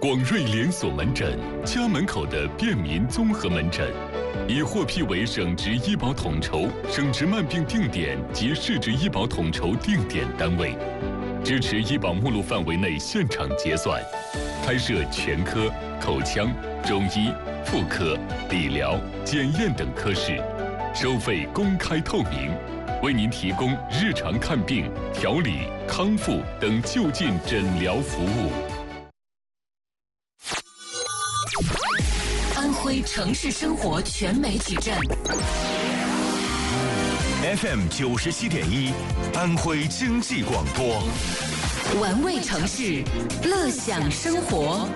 广瑞连锁门诊，家门口的便民综合门诊，已获批为省直医保统筹、省直慢病定点及市直医保统筹定点单位，支持医保目录范围内现场结算，开设全科、口腔、中医、妇科、理疗、检验等科室，收费公开透明，为您提供日常看病、调理、康复等就近诊疗服务。 安徽城市生活全媒体站 FM 97.1，安徽经济广播， 玩味城市，乐享生活。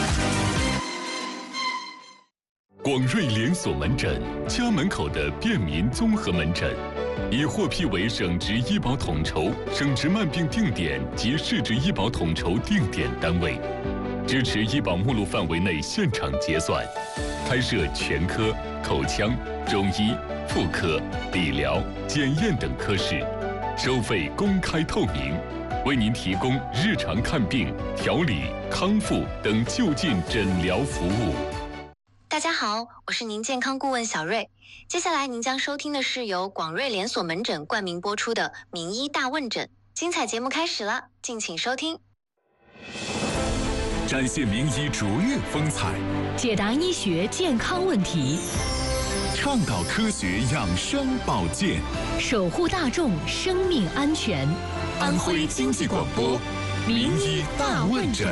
广瑞连锁门诊，家门口的便民综合门诊，已获批为省直医保统筹、省直慢病定点及市直医保统筹定点单位，支持医保目录范围内现场结算，开设全科、口腔、中医、妇科、理疗、检验等科室，收费公开透明，为您提供日常看病、调理、康复等就近诊疗服务。 大家好，我是您健康顾问小瑞。接下来您将收听的是由广瑞连锁门诊冠名播出的名医大问诊，精彩节目开始了，敬请收听。 展现名医卓越风采， 解答医学健康问题， 倡导科学养生保健， 守护大众生命安全。 安徽经济广播名医大问诊。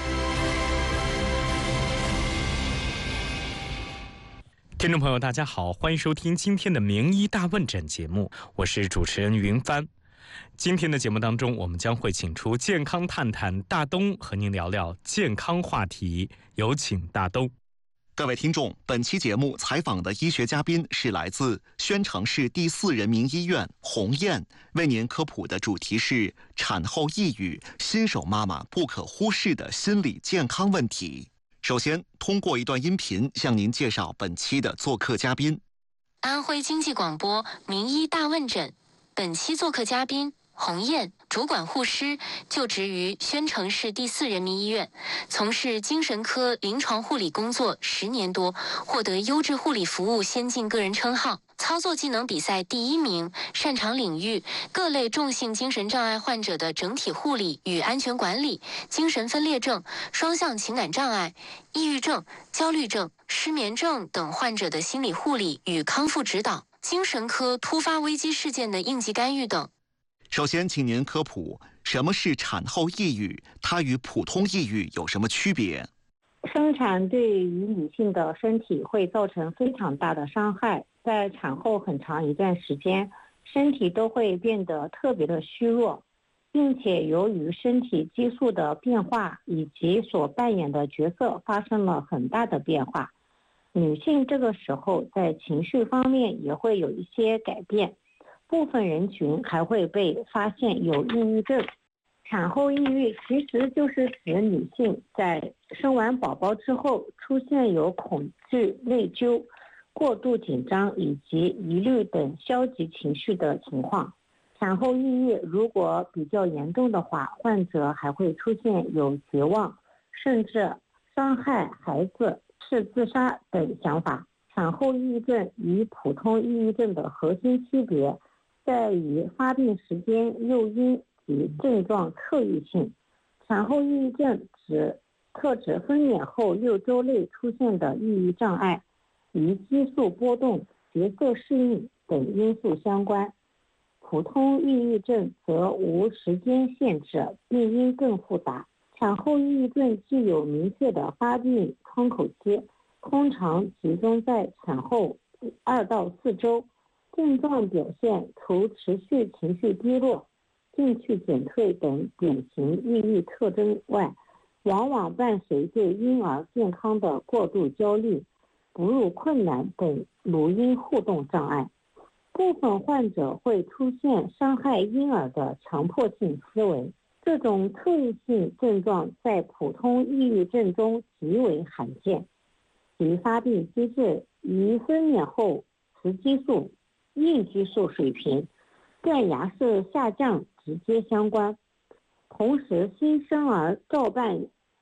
听众朋友大家好，欢迎收听今天的名医大问诊节目，我是主持人云帆。今天的节目当中，我们将会请出健康探探大东和您聊聊健康话题，有请大东。 各位听众，本期节目采访的医学嘉宾是来自宣城市第4人民医院洪燕，为您科普的主题是产后抑郁，新手妈妈不可忽视的心理健康问题。首先，通过一段音频向您介绍本期的做客嘉宾。 安徽经济广播名医大问诊，本期做客嘉宾洪燕，主管护师，就职于宣城市第4人民医院，从事精神科临床护理工作10年多，获得优质护理服务先进个人称号，操作技能比赛第1名，擅长领域各类重性精神障碍患者的整体护理与安全管理，精神分裂症、双向情感障碍、抑郁症、焦虑症、失眠症等患者的心理护理与康复指导，精神科突发危机事件的应急干预等。 首先，请您科普什么是产后抑郁，它与普通抑郁有什么区别？ 生产对于女性的身体会造成非常大的伤害，在产后很长一段时间，身体都会变得特别的虚弱，并且由于身体激素的变化以及所扮演的角色发生了很大的变化。女性这个时候在情绪方面也会有一些改变，部分人群还会被发现有抑郁症。产后抑郁其实就是指女性在生完宝宝之后出现有恐惧、内疚、过度紧张以及疑虑等消极情绪的情况。产后抑郁如果比较严重的话，患者还会出现有绝望，甚至伤害孩子、是自杀等想法。产后抑郁症与普通抑郁症的核心区别在于发病时间、诱因及症状特异性。产后抑郁症特指分娩后6周内出现的抑郁障碍，与激素波动、角色适应等因素相关。普通抑郁症则无时间限制，病因更复杂。产后抑郁症具有明确的发病窗口期，通常集中在产后2到4周，症状表现除持续情绪低落、兴趣减退等典型抑郁特征外，往往伴随对婴儿健康的过度焦虑、哺乳困难等乳婴互动障碍。部分患者会出现伤害婴儿的强迫性思维，这种特异性症状在普通抑郁症中极为罕见，其发病机制与分娩后雌激素、孕激素水平、断崖式下降直接相关。同时，新生儿照伴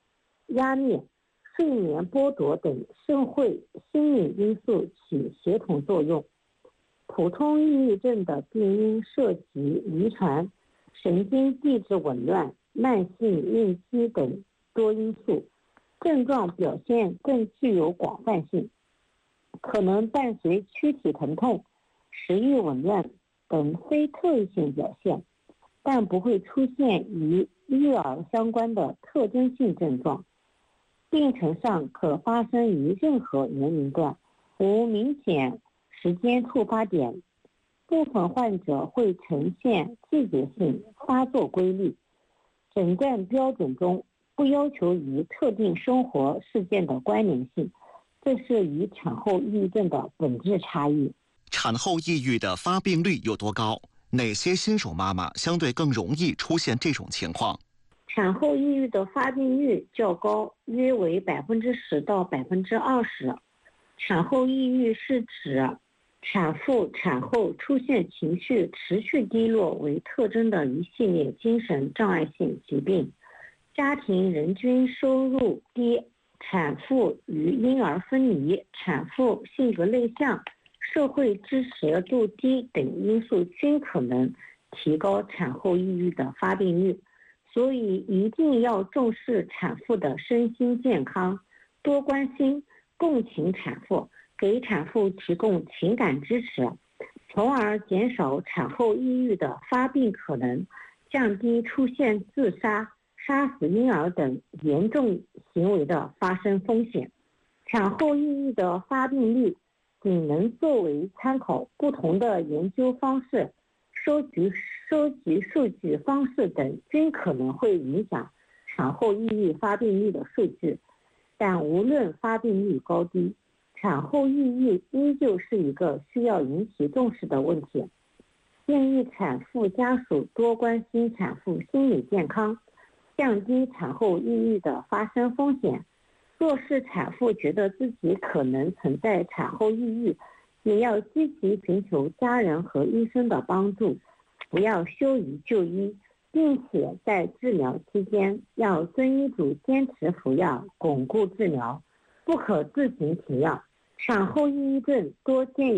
压力、睡眠剥夺等社会心理因素起协同作用。普通抑郁症的病因涉及遗传、神经递质紊乱、慢性应激等多因素，症状表现更具有广泛性，可能伴随躯体疼痛、食欲紊乱等非特异性表现，但不会出现与育儿相关的特征性症状。病程上可发生于任何年龄段，无明显时间触发点，部分患者会呈现季节性发作规律。诊断标准中不要求与特定生活事件的关联性，这是与产后抑郁症的本质差异。 产后抑郁的发病率有多高？哪些新手妈妈相对更容易出现这种情况？ 产后抑郁的发病率较高，约为10%到20%。产后抑郁是指产妇产后出现情绪持续低落为特征的一系列精神障碍性疾病。家庭人均收入低、产妇与婴儿分离、产妇性格内向、社会支持度低等因素均可能提高产后抑郁的发病率。所以一定要重视产妇的身心健康，多关心、共情产妇，给产妇提供情感支持，从而减少产后抑郁的发病可能，降低出现自杀、杀死婴儿等严重行为的发生风险。产后抑郁的发病率仅能作为参考，不同的研究方式、收集数据方式等均可能会影响产后抑郁发病率的数据，但无论发病率高低，产后抑郁依旧是一个需要引起重视的问题。建议产妇家属多关心产妇心理健康，降低产后抑郁的发生风险。若是产妇觉得自己可能存在产后抑郁，也要积极寻求家人和医生的帮助，不要羞于就医，并且在治疗期间要遵医嘱坚持服药，巩固治疗，不可自行停药。产后抑郁症多见于